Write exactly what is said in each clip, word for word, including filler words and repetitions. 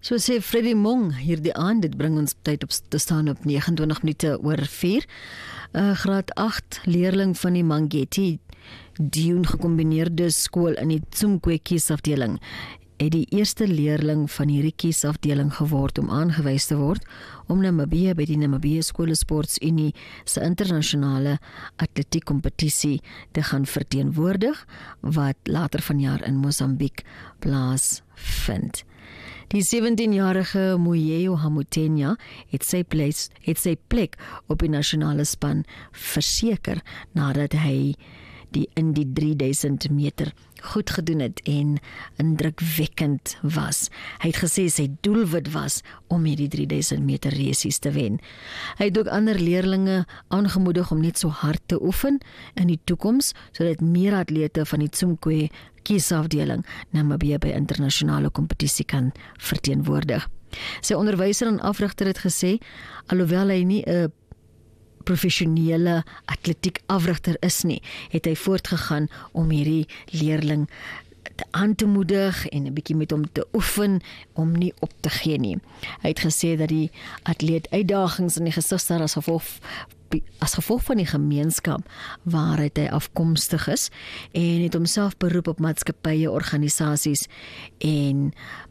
So sê Freddie Mong hierdie aand, dit bring ons tyd op te staan op nege en twintig minute oor vier. Uh, graad agt leerling van die Mangetti Dune gekombineerde skool in die Tsumkwe kiesafdeling het die eerste leerling van hierdie kiesafdeling geword om aangewys te word om Namibië by die Namibië Skolesportsunie se internasionale atletiekkompetisie te gaan verteenwoordig wat later vanjaar in Mosambiek plaasvind. Die sewentienjarige Moyeo Hamutenya het sy, plek, het sy plek op die nasionale span verseker nadat hy die in die drie duisend meter goed gedoen het en indrukwekkend was. Hy het gesê sy doelwit was om hierdie drie duisend meter resies te wen. Hy het ook ander leerlinge aangemoedig om net so hard te oefen in die toekoms, sodat meer atlete van die Tsumkwe kiesafdeling Namibië by internasionale kompetisie kan verteenwoordig. Sy onderwyser en afrigter het gesê, alhoewel hy nie 'n professionele atletiek afrigter is nie, het hy voortgegaan om hierdie leerling te aan te moedig en 'n bietjie met hom te oefen om nie op te gee nie. Hy het gesê dat die atleet uitdagings in die gesig staar as gevolg as gevolg van die gemeenskap waaruit hy afkomstig is en het homself beroep op maatskappye, organisasies en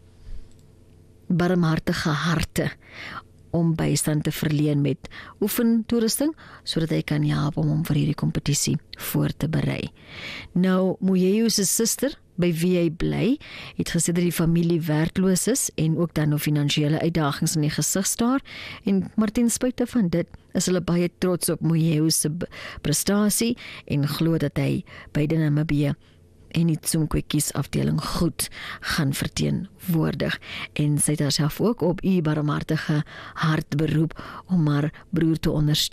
barmhartige harte om bystand te verleen met oefentoerusting, sodat hy kan help om hom vir hierdie kompetisie voor te berei. Nou, Moyeo se suster, by wie hy bly, het gesê dat die familie werkloos is en ook dan nou finansiële uitdagings in die gesig staar, en maar ten spyte van dit is hulle baie trots op Moyeo se prestasie en glo dat hy by die Namibië en die Tsumkwe kiesafdeling goed gaan verteenwoordig. En sy het haarself ook op u barmhartige hart beroep om haar broer te ondersteun